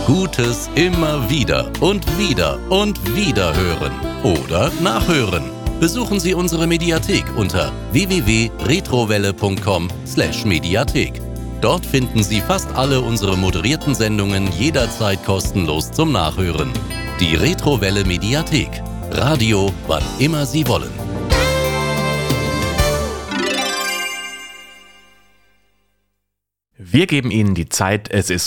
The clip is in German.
Gutes immer wieder und wieder und wieder hören oder nachhören. Besuchen Sie unsere Mediathek unter www.retrowelle.com/Mediathek. Dort finden Sie fast alle unsere moderierten Sendungen jederzeit kostenlos zum Nachhören. Die Retrowelle Mediathek. Radio, wann immer Sie wollen. Wir geben Ihnen die Zeit, es ist